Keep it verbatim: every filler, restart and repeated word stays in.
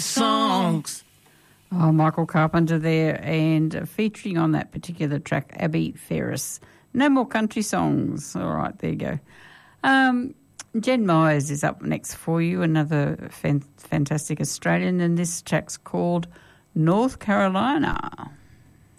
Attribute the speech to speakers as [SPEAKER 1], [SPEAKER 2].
[SPEAKER 1] songs.
[SPEAKER 2] Oh, Michael Carpenter there, and featuring on that particular track, Abby Ferris. No more country songs. All right, there you go. Um, Jen Myers is up next for you, another fan- fantastic Australian, and this track's called North Carolina.